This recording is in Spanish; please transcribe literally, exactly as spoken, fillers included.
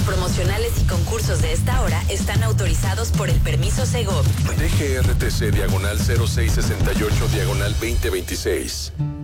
promocionales y concursos de esta hora están autorizados por el permiso Segov. D G R T C diagonal cero seis sesenta y ocho diagonal veinte veintiséis.